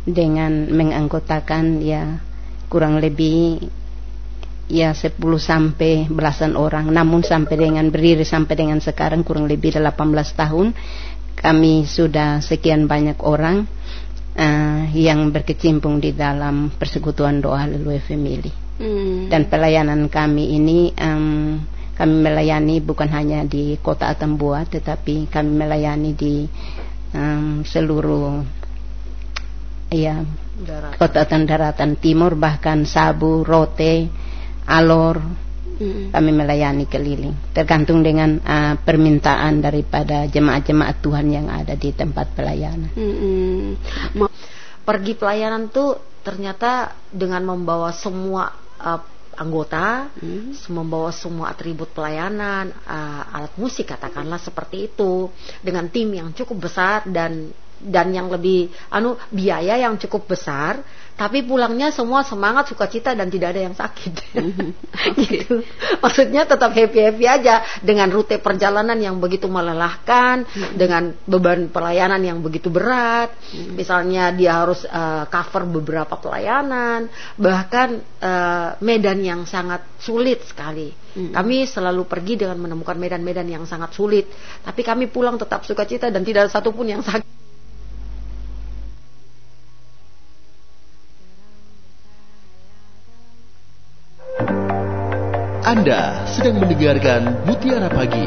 dengan menganggotakan ya kurang lebih ya 10 sampai belasan orang. Namun sampai dengan berdiri sampai dengan sekarang kurang lebih 18 tahun kami sudah sekian banyak orang yang berkecimpung di dalam persekutuan doa Haleluya Family. Dan pelayanan kami ini kami melayani bukan hanya di kota Atambua, tetapi kami melayani di seluruh ya kota daratan timur, bahkan Sabu, Rote, Alor. Kami melayani keliling tergantung dengan permintaan daripada jemaat-jemaat Tuhan yang ada di tempat pelayanan. Pergi pelayanan tuh ternyata dengan membawa semua anggota, membawa semua atribut pelayanan, alat musik katakanlah seperti itu, dengan tim yang cukup besar dan yang lebih biaya yang cukup besar, tapi pulangnya semua semangat, sukacita, dan tidak ada yang sakit. Gitu. Maksudnya tetap happy aja dengan rute perjalanan yang begitu melelahkan, dengan beban pelayanan yang begitu berat. Misalnya dia harus cover beberapa pelayanan, bahkan medan yang sangat sulit sekali. Kami selalu pergi dengan menemukan medan-medan yang sangat sulit, tapi kami pulang tetap sukacita dan tidak ada satupun yang sakit. Anda sedang mendengarkan Mutiara Pagi.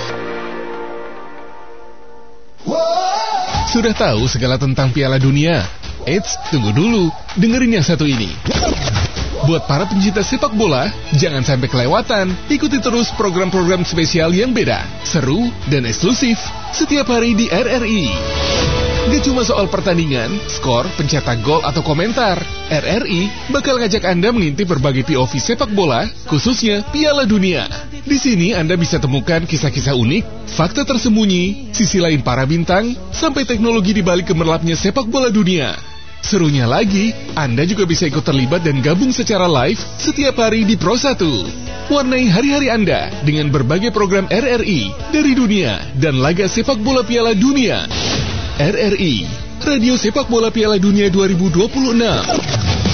Sudah tahu segala tentang Piala Dunia? Eits, tunggu dulu, dengerin yang satu ini. Buat para pencinta sepak bola, jangan sampai kelewatan. Ikuti terus program-program spesial yang beda, seru, dan eksklusif setiap hari di RRI. Gak cuma soal pertandingan, skor, pencetak gol, atau komentar. RRI bakal ngajak Anda mengintip berbagai POV sepak bola, khususnya Piala Dunia. Di sini Anda bisa temukan kisah-kisah unik, fakta tersembunyi, sisi lain para bintang, sampai teknologi di balik gemerlapnya sepak bola dunia. Serunya lagi, Anda juga bisa ikut terlibat dan gabung secara live setiap hari di Pro 1. Warnai hari-hari Anda dengan berbagai program RRI dari dunia dan laga sepak bola Piala Dunia. RRI, Radio Sepak Bola Piala Dunia 2026.